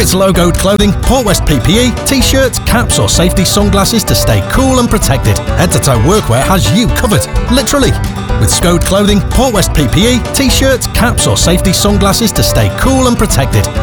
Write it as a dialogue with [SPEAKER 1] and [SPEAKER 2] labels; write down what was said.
[SPEAKER 1] it's logoed clothing, Port West PPE, t-shirts, caps or safety sunglasses to stay cool and protected, Head to Toe Workwear has you covered, literally. With Scode clothing, Port West PPE, t-shirts, caps or safety sunglasses to stay cool and protected,